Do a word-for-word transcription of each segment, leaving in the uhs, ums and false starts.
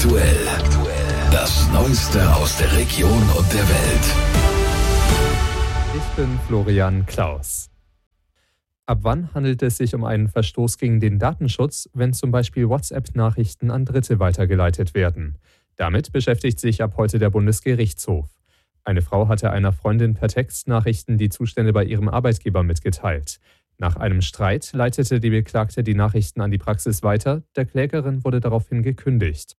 aktuell. Das Neueste aus der Region und der Welt. Ich bin Florian Klaus. Ab wann handelt es sich um einen Verstoß gegen den Datenschutz, wenn zum Beispiel WhatsApp-Nachrichten an Dritte weitergeleitet werden? Damit beschäftigt sich ab heute der Bundesgerichtshof. Eine Frau hatte einer Freundin per Textnachrichten die Zustände bei ihrem Arbeitgeber mitgeteilt. Nach einem Streit leitete die Beklagte die Nachrichten an die Praxis weiter. Der Klägerin wurde daraufhin gekündigt.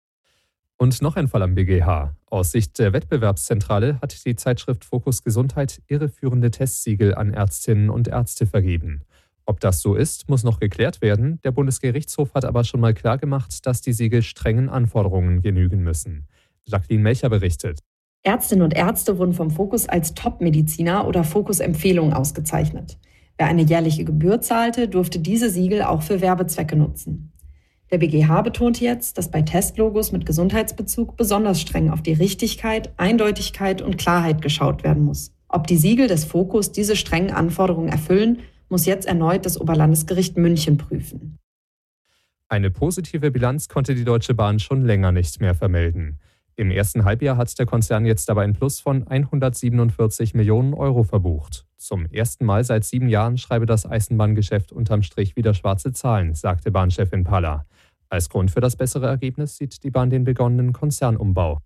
Und noch ein Fall am B G H. Aus Sicht der Wettbewerbszentrale hat die Zeitschrift Fokus Gesundheit irreführende Testsiegel an Ärztinnen und Ärzte vergeben. Ob das so ist, muss noch geklärt werden. Der Bundesgerichtshof hat aber schon mal klargemacht, dass die Siegel strengen Anforderungen genügen müssen. Jacqueline Melcher berichtet. Ärztinnen und Ärzte wurden vom Fokus als Top-Mediziner oder Fokus-Empfehlung ausgezeichnet. Wer eine jährliche Gebühr zahlte, durfte diese Siegel auch für Werbezwecke nutzen. Der B G H betont jetzt, dass bei Testlogos mit Gesundheitsbezug besonders streng auf die Richtigkeit, Eindeutigkeit und Klarheit geschaut werden muss. Ob die Siegel des Fokus diese strengen Anforderungen erfüllen, muss jetzt erneut das Oberlandesgericht München prüfen. Eine positive Bilanz konnte die Deutsche Bahn schon länger nicht mehr vermelden. Im ersten Halbjahr hat der Konzern jetzt aber ein Plus von hundertsiebenundvierzig Millionen Euro verbucht. Zum ersten Mal seit sieben Jahren schreibe das Eisenbahngeschäft unterm Strich wieder schwarze Zahlen, sagte Bahnchefin Paller. Als Grund für das bessere Ergebnis sieht die Bahn den begonnenen Konzernumbau.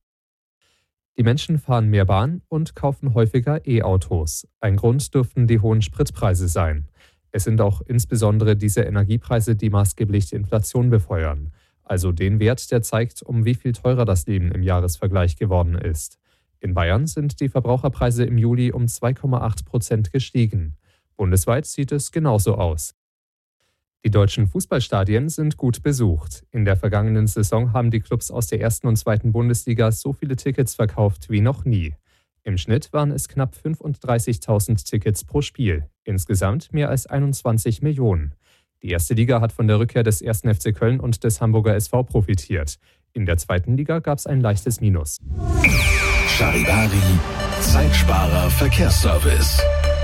Die Menschen fahren mehr Bahn und kaufen häufiger E-Autos. Ein Grund dürften die hohen Spritpreise sein. Es sind auch insbesondere diese Energiepreise, die maßgeblich die Inflation befeuern. Also den Wert, der zeigt, um wie viel teurer das Leben im Jahresvergleich geworden ist. In Bayern sind die Verbraucherpreise im Juli um zwei Komma acht Prozent gestiegen. Bundesweit sieht es genauso aus. Die deutschen Fußballstadien sind gut besucht. In der vergangenen Saison haben die Clubs aus der ersten und zweiten Bundesliga so viele Tickets verkauft wie noch nie. Im Schnitt waren es knapp fünfunddreißigtausend Tickets pro Spiel. Insgesamt mehr als einundzwanzig Millionen. Die erste Liga hat von der Rückkehr des ersten F C Köln und des Hamburger S V profitiert. In der zweiten Liga gab es ein leichtes Minus. Charivari, Zeitsparer Verkehrsservice.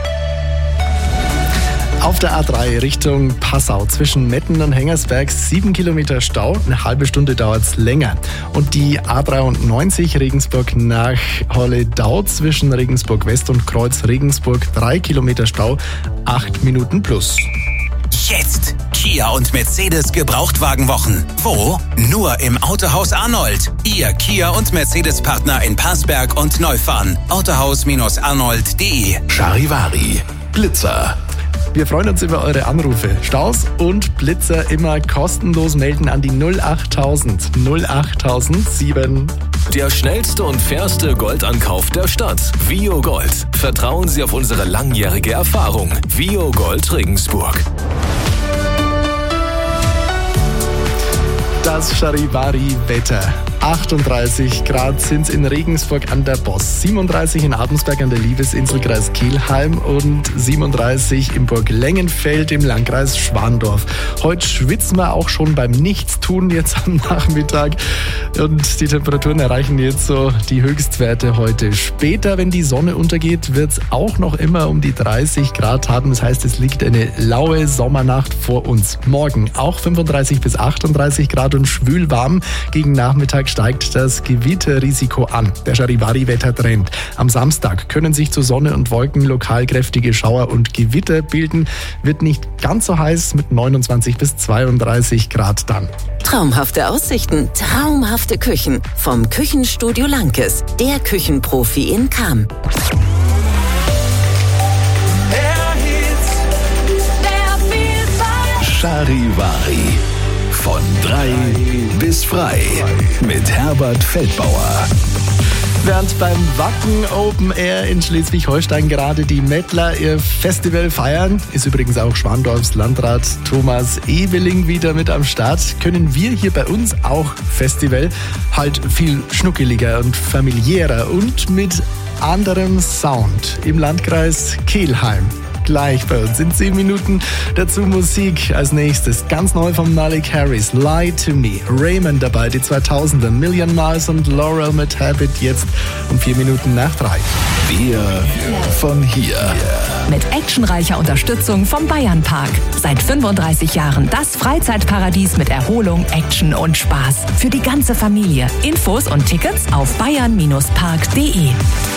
Auf der A drei Richtung Passau zwischen Metten und Hengersberg sieben Kilometer Stau, eine halbe Stunde dauert es länger. Und die A dreiundneunzig Regensburg nach Holledau zwischen Regensburg West und Kreuz Regensburg drei Kilometer Stau, acht Minuten plus. Jetzt Kia und Mercedes Gebrauchtwagenwochen. Wo? Nur im Autohaus Arnold. Ihr Kia und Mercedes-Partner in Passberg und Neufahren. autohaus arnold punkt de. Charivari, Blitzer. Wir freuen uns über eure Anrufe. Staus und Blitzer immer kostenlos melden an die null achttausend null achttausend sieben. Der schnellste und fairste Goldankauf der Stadt. Vio Gold. Vertrauen Sie auf unsere langjährige Erfahrung. Vio Gold Regensburg. Das Charivari-Wetter. achtunddreißig Grad sind es in Regensburg an der Boss, siebenunddreißig in Adensberg an der Liebesinsel, Kreis Kelheim und siebenunddreißig im Burg Lengenfeld im Landkreis Schwandorf. Heute schwitzen wir auch schon beim Nichtstun jetzt am Nachmittag und die Temperaturen erreichen jetzt so die Höchstwerte heute. Später, wenn die Sonne untergeht, wird es auch noch immer um die dreißig Grad haben. Das heißt, es liegt eine laue Sommernacht vor uns. Morgen auch fünfunddreißig bis achtunddreißig Grad und schwül warm. Gegen Nachmittag steigt das Gewitterrisiko an. Der Charivari-Wettertrend. Am Samstag können sich zu Sonne und Wolken lokal kräftige Schauer und Gewitter bilden. Wird nicht ganz so heiß mit neunundzwanzig bis zweiunddreißig Grad dann. Traumhafte Aussichten, traumhafte Küchen. Vom Küchenstudio Lankes. Der Küchenprofi in Cham. Charivari. Von drei bis frei mit Herbert Feldbauer. Während beim Wacken Open Air in Schleswig-Holstein gerade die Mettler ihr Festival feiern, ist übrigens auch Schwandorfs Landrat Thomas Eweling wieder mit am Start, können wir hier bei uns auch Festival, halt viel schnuckeliger und familiärer und mit anderem Sound im Landkreis Kelheim. Gleich bei uns in zehn Minuten. Dazu Musik. Als nächstes ganz neu von Malik Harris, Lie to Me. Raymond dabei, die zweitausender, Million Miles und Laurel mit Habit jetzt um vier Minuten nach drei. eher von hier. Mit actionreicher Unterstützung vom Bayernpark. Seit fünfunddreißig Jahren das Freizeitparadies mit Erholung, Action und Spaß. Für die ganze Familie. Infos und Tickets auf bayern Bindestrich park punkt de.